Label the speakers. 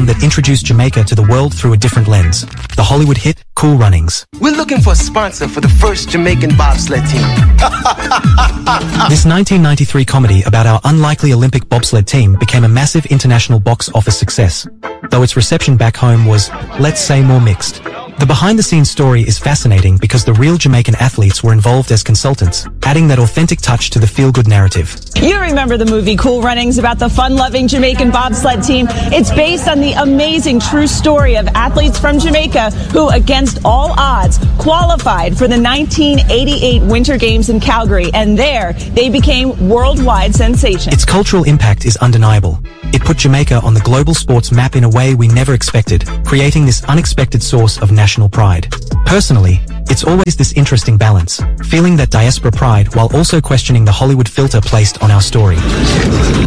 Speaker 1: that introduced Jamaica to the world through a different lens. The Hollywood hit, Cool Runnings.
Speaker 2: We're looking for a sponsor for the first Jamaican bobsled team.
Speaker 1: This 1993 comedy about our unlikely Olympic bobsled team became a massive international box office success, though its reception back home was, let's say, more mixed. The behind-the-scenes story is fascinating because the real Jamaican athletes were involved as consultants, adding that authentic touch to the feel-good narrative.
Speaker 3: You remember the movie Cool Runnings about the fun-loving Jamaican bobsled team. It's based on the amazing true story of athletes from Jamaica who, against all odds, qualified for the 1988 Winter Games in Calgary, and there they became worldwide sensation.
Speaker 1: Its cultural impact is undeniable. It put Jamaica on the global sports map in a way we never expected, creating this unexpected source of national pride. Personally, it's always this interesting balance, feeling that diaspora pride while also questioning the Hollywood filter placed on our story.